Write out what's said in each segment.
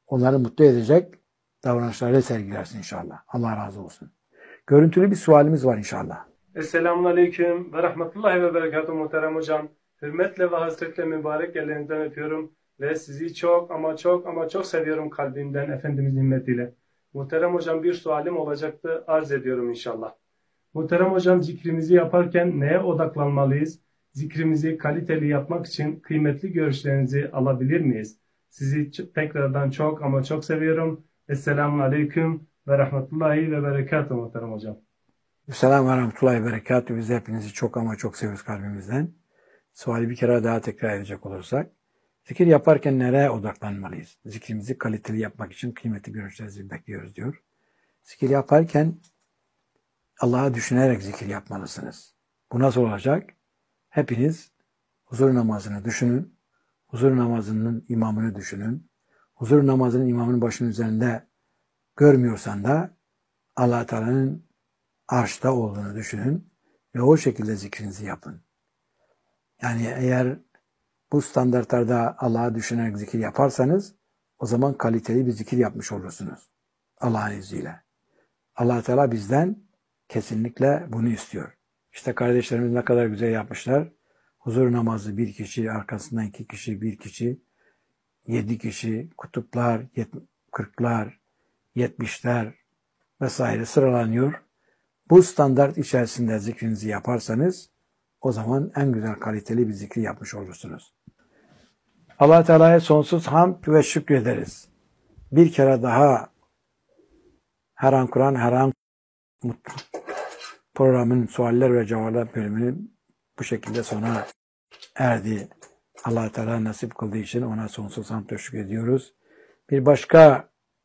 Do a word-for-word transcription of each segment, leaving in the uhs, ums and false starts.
onları mutlu edecek davranışları sergilersin inşallah. Allah razı olsun. Görüntülü bir sualimiz var inşallah. Esselamun Aleyküm ve Rahmetullahi ve Berekatuhu muhterem hocam. Hürmetle ve hasretle mübarek ellerinden öpüyorum ve sizi çok ama çok ama çok seviyorum kalbimden Efendimiz himmetiyle. Muhterem hocam bir sualim olacaktı, arz ediyorum inşallah. Muhterem hocam zikrimizi yaparken neye odaklanmalıyız? Zikrimizi kaliteli yapmak için kıymetli görüşlerinizi alabilir miyiz? Sizi tekrardan çok ama çok seviyorum. Esselamun Aleyküm ve Rahmetullahi ve Berekatuhu muhterem hocam. Selamun ve Rahmetullahi ve Berekatuhu. Biz hepinizi çok ama çok seviyoruz kalbimizden. Suali bir kere daha tekrar edecek olursak. Zikir yaparken nereye odaklanmalıyız? Zikrimizi kaliteli yapmak için kıymetli görüşlerinizi bekliyoruz diyor. Zikir yaparken Allah'ı düşünerek zikir yapmalısınız. Bu nasıl olacak? Hepiniz huzur namazını düşünün. Huzur namazının imamını düşünün. Huzur namazının imamının başının üzerinde görmüyorsan da Allah Teala'nın arşta olduğunu düşünün ve o şekilde zikrinizi yapın. Yani eğer bu standartlarda Allah'ı düşünerek zikir yaparsanız o zaman kaliteli bir zikir yapmış olursunuz. Allah'ın izniyle. Allah Teala bizden kesinlikle bunu istiyor. İşte kardeşlerimiz ne kadar güzel yapmışlar. Huzur namazı bir kişi, arkasından iki kişi, bir kişi, yedi kişi, kutuplar, kırklar, yetmişler vesaire sıralanıyor. Bu standart içerisinde zikrinizi yaparsanız o zaman en güzel kaliteli bir zikri yapmış olursunuz. Allah Teala'ya sonsuz hamd ve şükrederiz. Bir kere daha her an Kur'an, her an mutlu programın sualler ve cevaplar bölümünü bu şekilde sona erdi. Allah Teala nasip kıldığı için ona sonsuz hamd ve şükrediyoruz. Bir başka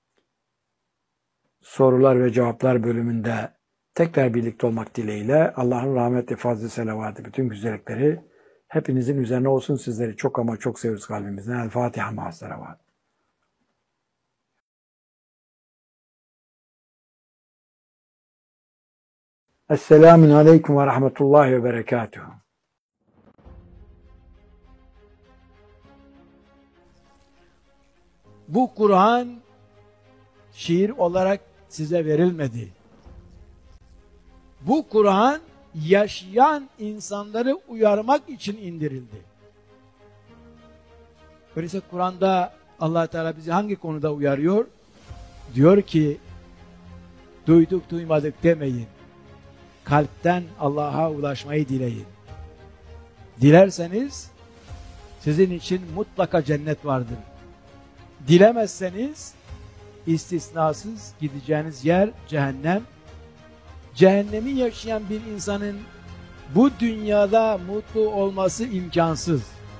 sorular ve cevaplar bölümünde tekrar birlikte olmak dileğiyle Allah'ın rahmeti, fazlı, selavatı, bütün güzellikleri hepinizin üzerine olsun. Sizleri çok ama çok seviyoruz kalbimizden. El Fatiha ma'as selavat. Esselamun Aleyküm ve Rahmetullahi ve Berekatuhu. Bu Kur'an şiir olarak size verilmedi. Bu Kur'an yaşayan insanları uyarmak için indirildi. Öyleyse Kur'an'da Allah Teala bizi hangi konuda uyarıyor? Diyor ki duyduk duymadık demeyin. Kalpten Allah'a ulaşmayı dileyin. Dilerseniz sizin için mutlaka cennet vardır. Dilemezseniz istisnasız gideceğiniz yer cehennem. Cehennemi yaşayan bir insanın bu dünyada mutlu olması imkansız.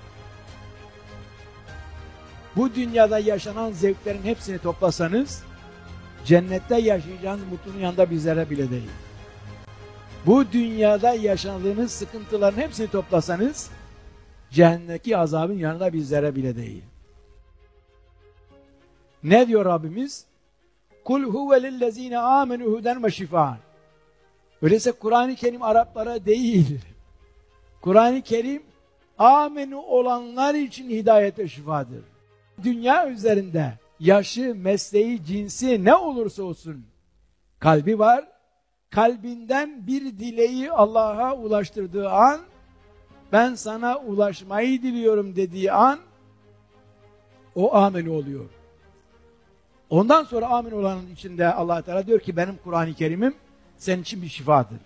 Bu dünyada yaşanan zevklerin hepsini toplasanız cennette yaşayacağınız mutluluğun yanında bir zerre bile değil. Bu dünyada yaşadığınız sıkıntıların hepsini toplasanız cehennemdeki azabın yanında bir zerre bile değil. Ne diyor Rabbimiz? Kul huve lillezine amenu huden ve şifaan. Öyleyse Kur'an-ı Kerim Araplara değil. Kur'an-ı Kerim amenu olanlar için hidayet ve şifadır. Dünya üzerinde yaşı, mesleği, cinsi ne olursa olsun kalbi var. Kalbinden bir dileği Allah'a ulaştırdığı an, ben sana ulaşmayı diliyorum dediği an o amenu oluyor. Ondan sonra amin olanın içinde Allah Teala diyor ki benim Kur'an-ı Kerim'im senin için bir şifadır.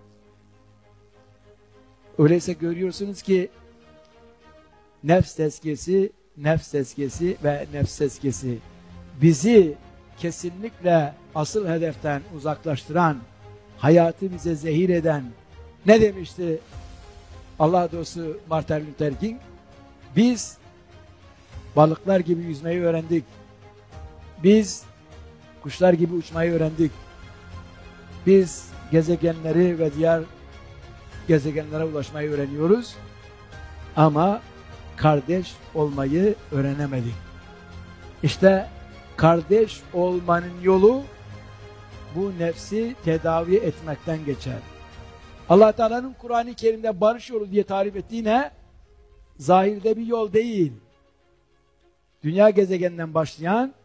Öyleyse görüyorsunuz ki nefs tezkiyesi, nefs tezkiyesi ve nefs tezkiyesi bizi kesinlikle asıl hedeften uzaklaştıran, hayatı bize zehir eden, ne demişti Allah dostu Martin Luther King? Biz balıklar gibi yüzmeyi öğrendik. Biz kuşlar gibi uçmayı öğrendik. Biz gezegenleri ve diğer gezegenlere ulaşmayı öğreniyoruz. Ama kardeş olmayı öğrenemedik. İşte kardeş olmanın yolu bu nefsi tedavi etmekten geçer. Allah Teala'nın Kur'an-ı Kerim'de barış yolu diye tarif ettiği ne? Zahirde bir yol değil. Dünya gezegeninden başlayan